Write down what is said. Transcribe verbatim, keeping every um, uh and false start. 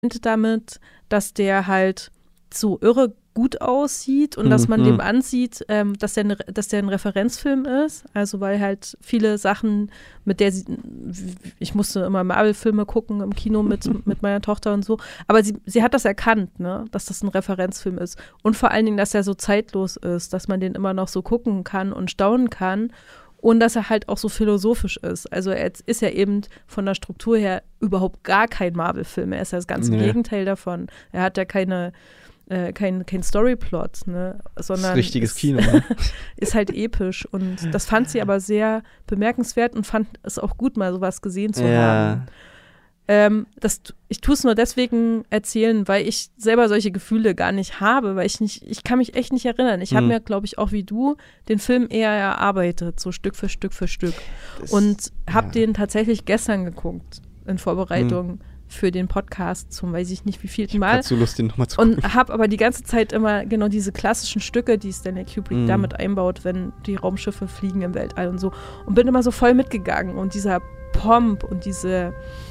damit, dass der halt so irre gut aussieht und mhm. dass man dem ansieht, ähm, dass, der ne, dass der ein Referenzfilm ist. Also weil halt viele Sachen, mit der sie, ich musste immer Marvel-Filme gucken im Kino mit, mit meiner Tochter und so, aber sie, sie hat das erkannt, ne, dass das ein Referenzfilm ist. Und vor allen Dingen, dass er so zeitlos ist, dass man den immer noch so gucken kann und staunen kann. Und dass er halt auch so philosophisch ist. Also er ist ja eben von der Struktur her überhaupt gar kein Marvel-Film. Er ist ja das ganze nee. Gegenteil davon. Er hat ja keine, äh, kein, kein Storyplot, ne? Sondern das ist richtiges ist, Kino. Ne? Ist halt episch. Und das fand sie aber sehr bemerkenswert und fand es auch gut, mal sowas gesehen zu ja. haben. Ähm, das, ich tue es nur deswegen erzählen, weil ich selber solche Gefühle gar nicht habe, weil ich nicht, ich kann mich echt nicht erinnern. Ich habe Mhm. mir, glaube ich, auch wie du, den Film eher erarbeitet, so Stück für Stück für Stück. Das, und habe ja. den tatsächlich gestern geguckt, in Vorbereitung Mhm. für den Podcast zum weiß ich nicht wie vielten ich Mal. hab so Lust, den nochmal zu gucken. Und habe aber die ganze Zeit immer genau diese klassischen Stücke, die Stanley Kubrick Mhm. damit einbaut, wenn die Raumschiffe fliegen im Weltall und so. Und bin immer so voll mitgegangen. Und dieser Pomp und diese